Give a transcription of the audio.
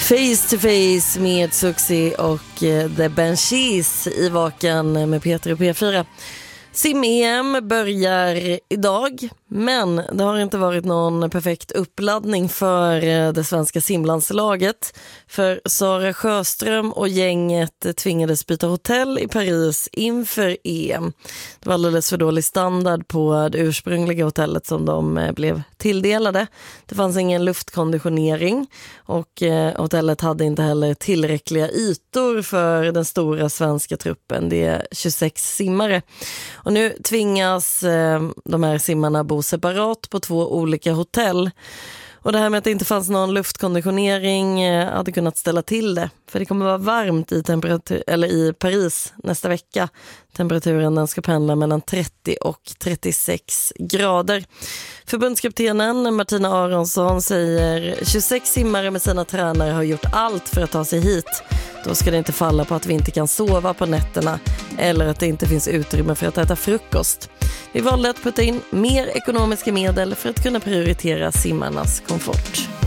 Face to Face med Suxi och The Banshees i Vaken med Peter och P4. Sim-EM börjar idag, men det har inte varit någon perfekt uppladdning för det svenska simlandslaget. För Sara Sjöström och gänget tvingades byta hotell i Paris inför EM. Det var alldeles för dålig standard på det ursprungliga hotellet som de blev tilldelade. Det fanns ingen luftkonditionering och hotellet hade inte heller tillräckliga ytor för den stora svenska truppen. Det är 26 simmare. Och nu tvingas de här simmarna bo separat på 2 olika hotell. Och det här med att det inte fanns någon luftkonditionering hade kunnat ställa till det. För det kommer vara varmt i Paris nästa vecka. Temperaturen den ska pendla mellan 30 och 36 grader. Förbundskaptenen Martina Aronsson säger 26 simmare med sina tränare har gjort allt för att ta sig hit. Då ska det inte falla på att vi inte kan sova på nätterna eller att det inte finns utrymme för att äta frukost. Vi valde att putta in mer ekonomiska medel för att kunna prioritera simmarnas komfort.